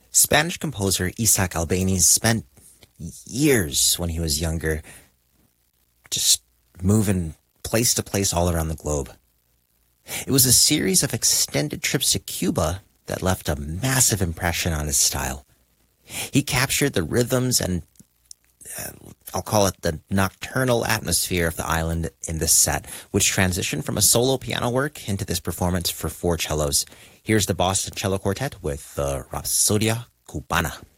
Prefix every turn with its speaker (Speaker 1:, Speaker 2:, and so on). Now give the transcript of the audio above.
Speaker 1: Spanish composer Isaac Albéniz spent years when he was younger just moving place to place all around the globe. It was a series of extended trips to Cuba that left a massive impression on his style. He captured the rhythms and I'll call it the nocturnal atmosphere of the island in this set, which transitioned from a solo piano work into this performance for 4 cellos. Here's the Boston Cello Quartet with the Rapsodia Cubana.